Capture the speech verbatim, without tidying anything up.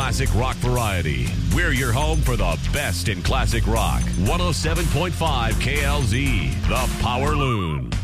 classic rock variety. We're your home for the best in classic rock. one oh seven point five K L Z, The Power Loon.